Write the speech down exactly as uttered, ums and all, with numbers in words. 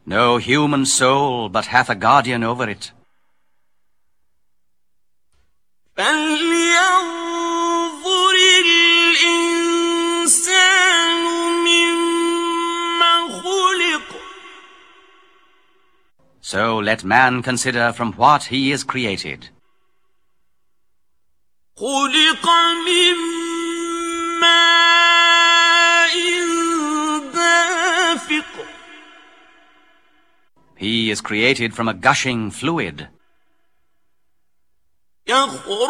No human soul but hath a guardian over it. فلينظر الإنسان مما خلق. So let man consider from what he is created. خلق من ماء دافق. He is created from a gushing fluid. يخرج